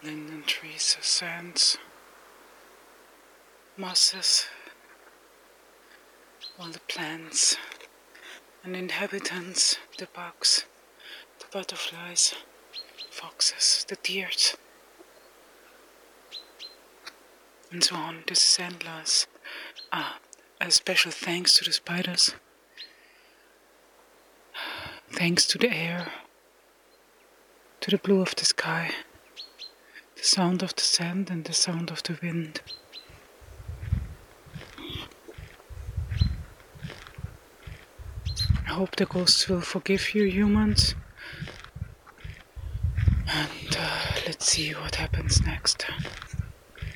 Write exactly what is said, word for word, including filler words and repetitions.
linden trees, sands, mosses, all the plants and inhabitants, the bugs, the butterflies, foxes, the deers, and so on. This is endless. Ah, a special thanks to the spiders. Thanks to the air, to the blue of the sky, the sound of the sand and the sound of the wind. I hope the ghosts will forgive you humans. And uh, let's see what happens next.